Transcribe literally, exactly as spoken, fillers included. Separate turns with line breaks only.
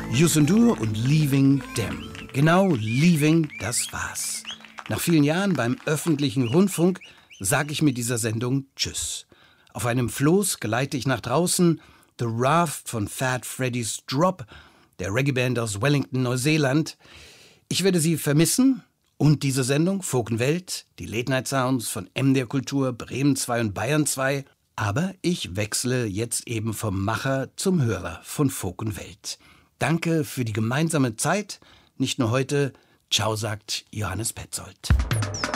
Yusundur und Leaving Them. Genau, Leaving, das war's. Nach vielen Jahren beim öffentlichen Rundfunk sage ich mit dieser Sendung Tschüss. Auf einem Floß geleite ich nach draußen The Raft von Fat Freddy's Drop, der Reggae-Band aus Wellington, Neuseeland. Ich werde Sie vermissen und diese Sendung Folkenwelt, die Late-Night-Sounds von M D R Kultur, Bremen zwei und Bayern zwei. Aber ich wechsle jetzt eben vom Macher zum Hörer von Folkenwelt. Danke für die gemeinsame Zeit, nicht nur heute. Ciao, sagt Johannes Petzold.